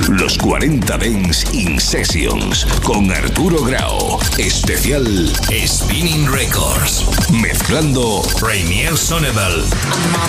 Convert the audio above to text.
Los 40 Dance in Sessions con Arturo Grau. Especial Spinning Records. Mezclando Rainier Sonneville.